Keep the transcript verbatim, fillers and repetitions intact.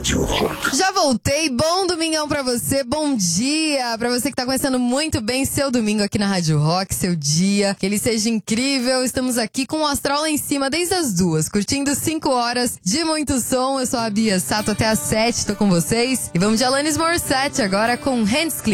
Rádio Rock. Já voltei, bom domingão pra você, bom dia pra você que tá começando muito bem seu domingo aqui na Rádio Rock, seu dia, que ele seja incrível. Estamos aqui com o astral lá em cima desde as duas, curtindo cinco horas de muito som. Eu sou a Bia Sato até as sete, tô com vocês. E vamos de Alanis Morissette agora com Hands Clean.